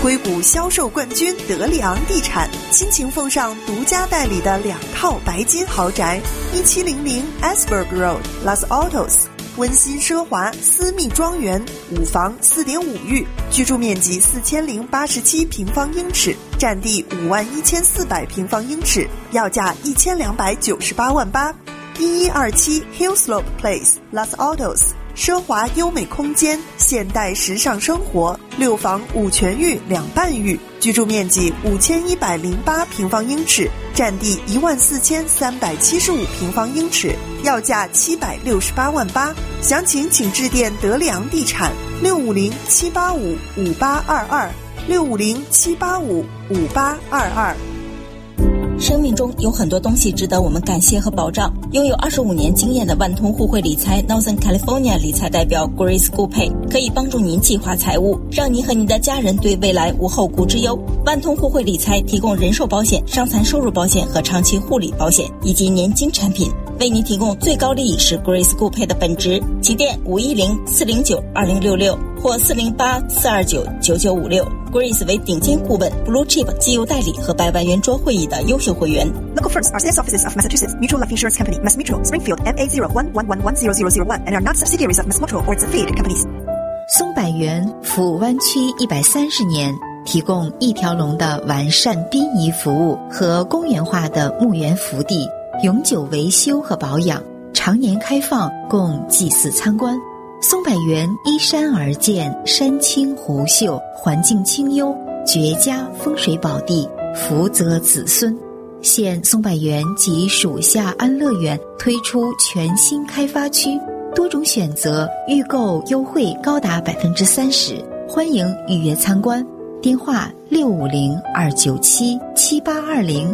硅谷销售冠军德里昂地产倾情奉上独家代理的2套白金豪宅，1700 Asberg Road Los Altos， 温馨奢华私密庄园，5房4.5浴，居住面积4087平方英尺，占地51400平方英尺，要价1298万8。1127 Hillslope Place Los Altos， 奢华优美空间，现代时尚生活，6房5全浴2半浴，居住面积5108平方英尺，占地14375平方英尺，要价768万8。详情请致电德里昂地产650-785-5822 650-785-5822。 生命中有很多东西值得我们感谢和保障。拥有25年经验的万通互惠理财 Northern California 理财代表 Grace Gupay 可以帮助您计划财务，让您和您的家人对未来无后顾之忧。万通互惠理财提供人寿保险、伤残收入保险和长期护理保险以及年金产品，为您提供最高利益是 Grace Gupay 的本职。请电510-409-2066或408-429-9956。Grace 为顶尖顾问 Blue Chip 绩优代理和100万圆桌会议的优秀会员。 Local firms are sales offices of Massachusetts Mutual Life Insurance Company, Mass Mutual, Springfield, MA01110001 and are not subsidiaries of Mass Mutual or its affiliated companies. 松柏园服务湾区130年，提供一条龙的完善殡仪服务和公园化的墓园福地，永久维修和保养，常年开放供祭祀参观。松柏园依山而建，山清湖秀，环境清幽，绝佳风水宝地，福泽子孙。现松柏园及属下安乐园推出全新开发区，多种选择，预购优惠高达 30%， 欢迎预约参观。电话650-297-7820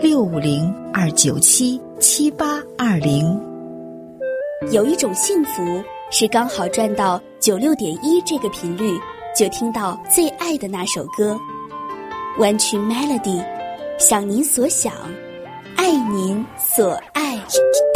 650-297-7820。 有一种幸福是刚好转到96.1这个频率，就听到最爱的那首歌。湾区 Melody， 想您所想，爱您所爱。